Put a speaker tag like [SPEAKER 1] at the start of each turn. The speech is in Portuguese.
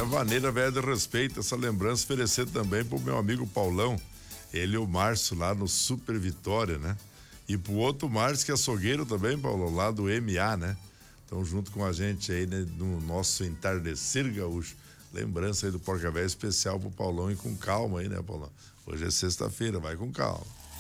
[SPEAKER 1] a Vaneira Velha de Respeito, essa lembrança oferecer também pro meu amigo Paulão, ele e o Márcio lá no Super Vitória, né? E pro outro Márcio que é açougueiro também, Paulo, lá do MA, né? Estão junto com a gente aí, né, no nosso entardecer gaúcho. Lembrança aí do Porca Véia especial pro Paulão e com calma aí, né, Paulão? Hoje é sexta-feira, vai com calma.